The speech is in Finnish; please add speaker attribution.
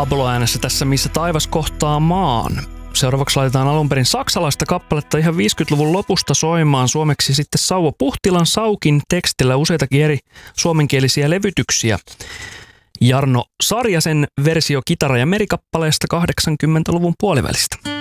Speaker 1: Pablo äänessä tässä, missä taivas kohtaa maan. Seuraavaksi laitetaan alunperin saksalaista kappaletta ihan 50-luvun lopusta soimaan suomeksi sitten Sauvo Puhtilan Saukin tekstillä useitakin eri suomenkielisiä levytyksiä. Jarno Sarjasen versio kitara- ja merikappaleesta 80-luvun puolivälistä.